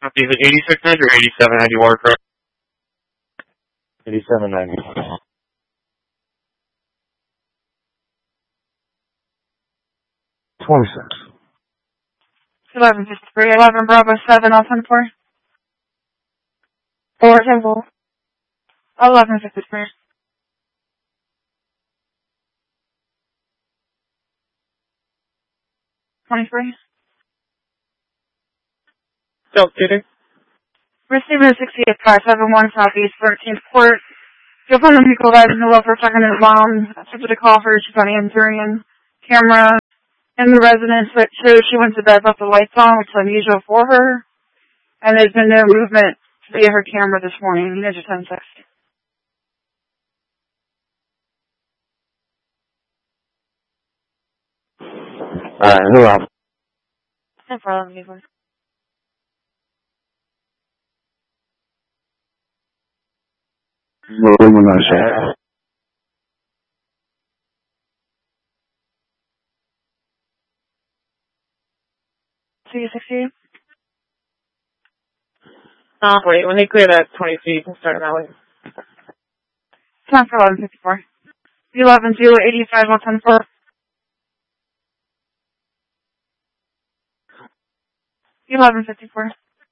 Is it 8690 or 8790 watercraft? 8790. 26. 1153, 11 Bravo 7, all 10 4. 4 Temple. 1153. 23. South City. Receiver 68571 Southeast 13th Court. You'll find the vehicle that is in the low for a second is mom. Attempted to call her. She's on answering camera in the residence that shows she went to bed, left the lights on, which is unusual for her. And there's been no movement via her camera this morning. Ninja 10-6. Who else? No problem, Nicholas. Illumination. C16? Wait, when they clear that 20 feet, you can start rallying. Time for 1154. 11085 110 4. 1154.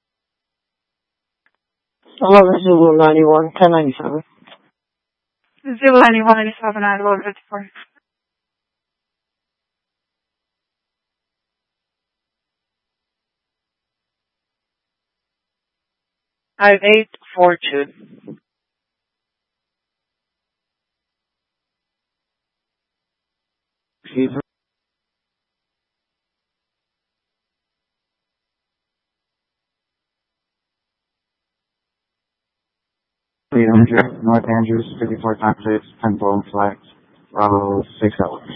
11 Zulu 91, 1097. 091 97 1154. 5842. Receiver. North Andrews, 54 times 6, 10 4 flags, Bravo 6 hours.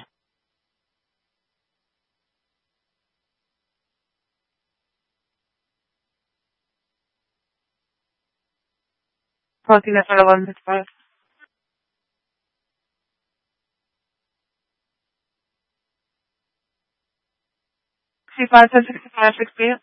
Posting this at 1155. C5 1065 68.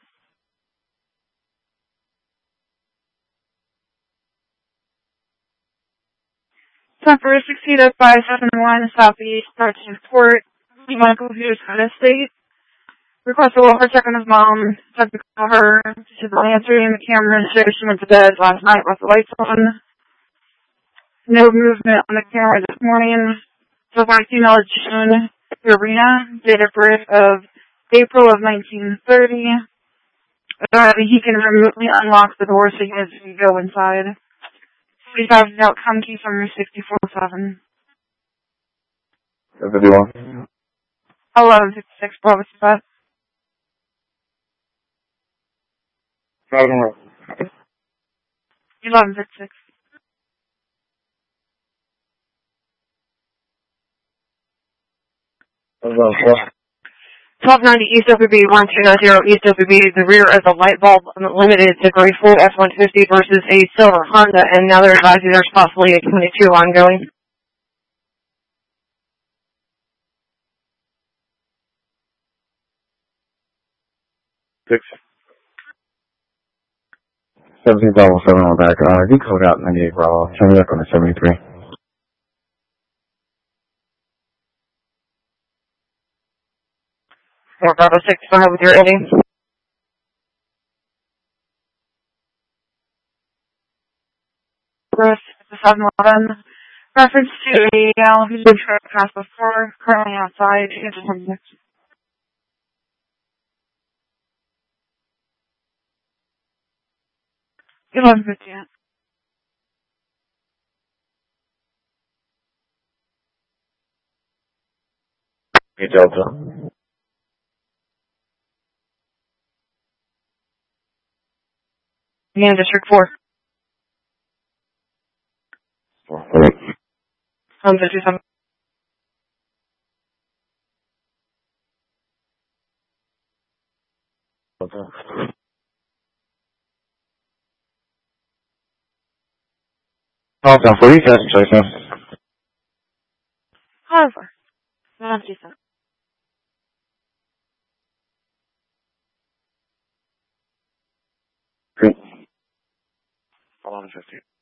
Time for 60571 Southeast 13th Court. Michael Hughes, United State. Request a welfare check on his mom. Tried to call her. She's not answering the camera and shows she went to bed last night with the lights on. No movement on the camera this morning. So far, female June Arena, date of birth of April of 1930. He can remotely unlock the door so he can go inside. 45 outcome key from your 64-7. 51. 1156 Bravo 5. 1156. 1290 East OPB 1290 East OPB, the rear of the light bulb limited to gray Ford F-150 versus a silver Honda, and now they're advising there's possibly a 22 ongoing. Six. 17 Bravo 7 on the back. Decode out 98 Bravo. Send me back on the 73. More Bravo 6, go ahead with your ending. Bruce, 711. Reference to a gal who's been trespassed before, currently outside. It's 26. Good luck with you. Hey, Delta. Again, District 4. 4. 27. Awesome. 40 seconds, Jason. However, not decent. Great. 1150.